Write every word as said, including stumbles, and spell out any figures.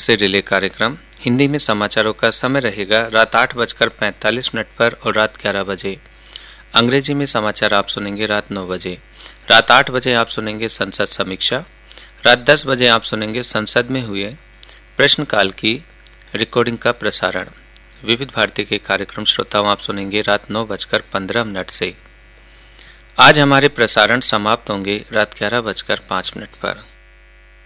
से रिले कार्यक्रम। हिंदी में समाचारों का समय रहेगा रात आठ बजकर पैंतालीस मिनट पर और रात ग्यारह बजे। अंग्रेजी में समाचार आप सुनेंगे रात नौ बजे। रात आठ बजे आप सुनेंगे संसद समीक्षा। रात दस बजे आप सुनेंगे संसद में हुए प्रश्नकाल की रिकॉर्डिंग का प्रसारण। विविध भारती के कार्यक्रम श्रोताओं आप सुनेंगे रात नौ बजकर पंद्रह मिनट से। आज हमारे प्रसारण समाप्त होंगे रात ग्यारह बजकर पाँच मिनट पर।